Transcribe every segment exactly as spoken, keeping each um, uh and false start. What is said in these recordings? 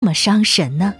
么伤神呢？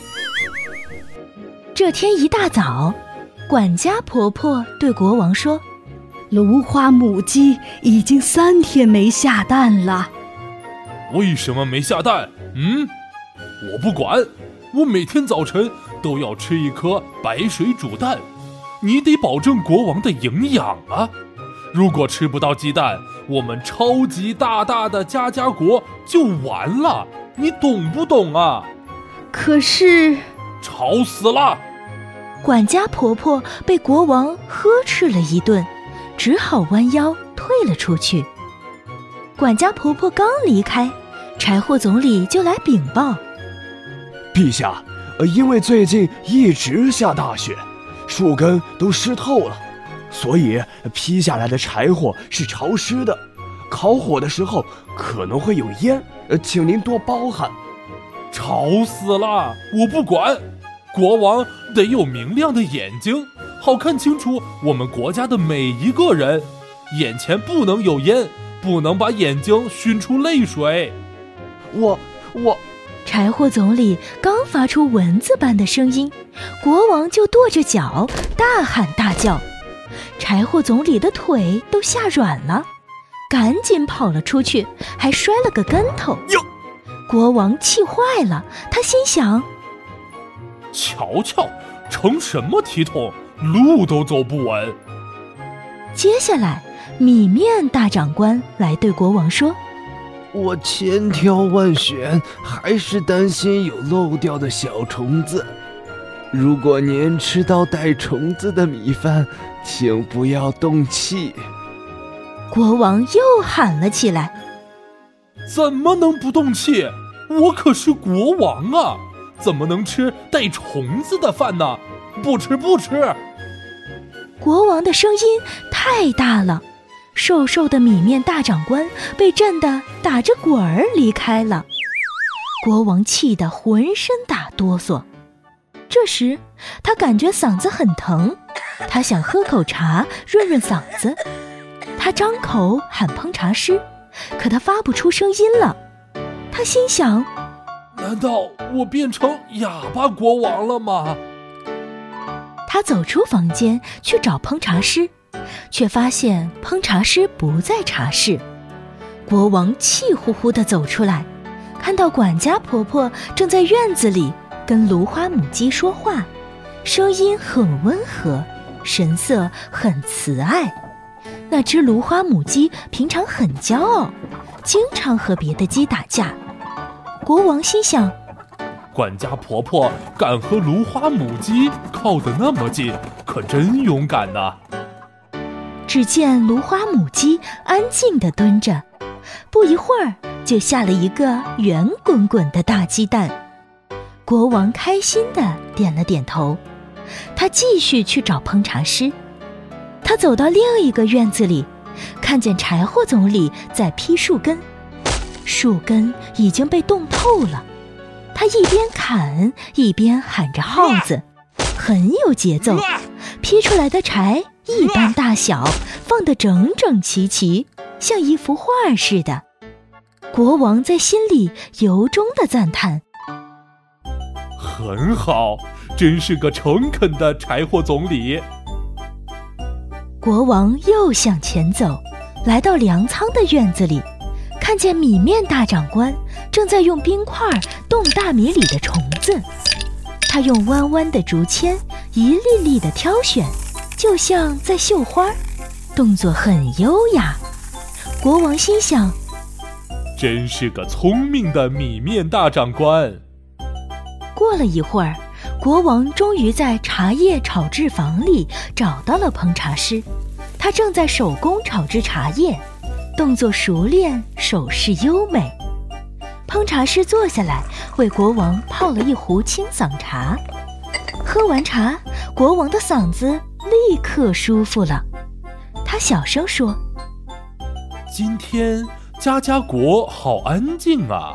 这天一大早，管家婆婆对国王说： 芦花母鸡已经三天没下蛋了。 为什么没下蛋？嗯，我不管，我每天早晨都要吃一颗白水煮蛋，你得保证国王的营养啊！如果吃不到鸡蛋，我们超级大大的家家国就完了，你懂不懂啊？ 可是…… 吵死了！ 管家婆婆被国王呵斥了一顿，只好弯腰退了出去。管家婆婆刚离开，柴火总理就来禀报： 陛下，呃，因为最近一直下大雪，树根都湿透了，所以劈下来的柴火是潮湿的，烤火的时候可能会有烟，呃，请您多包涵。 吵死了！我不管，国王得有明亮的眼睛，好看清楚我们国家的每一个人，眼前不能有烟，不能把眼睛熏出泪水。 我我柴火总理刚发出蚊子般的声音，国王就跺着脚大喊大叫，柴火总理的腿都吓软了，赶紧跑了出去，还摔了个跟头。国王气坏了，他心想： 瞧瞧，成什么体统，路都走不稳。 接下来米面大长官来对国王说： 我千挑万选，还是担心有漏掉的小虫子。如果您吃到带虫子的米饭，请不要动气。 国王又喊了起来： 怎么能不动气？我可是国王啊，怎么能吃带虫子的饭呢？不吃不吃！ 国王的声音太大了，瘦瘦的米面大长官被震得打着滚儿离开了。国王气得浑身打哆嗦。这时他感觉嗓子很疼，他想喝口茶润润嗓子。他张口喊烹茶师，可他发不出声音了。他心想： 难道我变成哑巴国王了吗？ 他走出房间去找烹茶师，却发现烹茶师不在茶室。国王气呼呼地走出来，看到管家婆婆正在院子里跟芦花母鸡说话，声音很温和，神色很慈爱。那只芦花母鸡平常很骄傲，经常和别的鸡打架。国王心想： 管家婆婆敢和芦花母鸡靠得那么近，可真勇敢呐！ 只见芦花母鸡安静地蹲着，不一会儿就下了一个圆滚滚的大鸡蛋。国王开心地点了点头，他继续去找烹茶师。他走到另一个院子里，看见柴火总理在劈树根，树根已经被冻透了。他一边砍一边喊着号子，很有节奏，劈出来的柴一般大小，放得整整齐齐，像一幅画似的。国王在心里由衷地赞叹： 很好，真是个诚恳的柴火总理。 国王又向前走，来到粮仓的院子里，看见米面大长官正在用冰块冻大米里的虫子。他用弯弯的竹签一粒粒地挑选，就像在绣花，动作很优雅。国王心想： 真是个聪明的米面大长官。 过了一会儿，国王终于在茶叶炒制房里找到了烹茶师。他正在手工炒制茶叶，动作熟练，手势优美。烹茶师坐下来，为国王泡了一壶清嗓茶。喝完茶，国王的嗓子立刻舒服了。他小声说： 今天家家国好安静啊。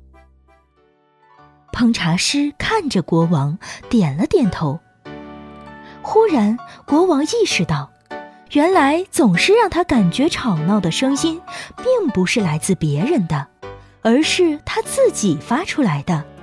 烹茶师看着国王，点了点头。忽然，国王意识到，原来总是让他感觉吵闹的声音，并不是来自别人的，而是他自己发出来的。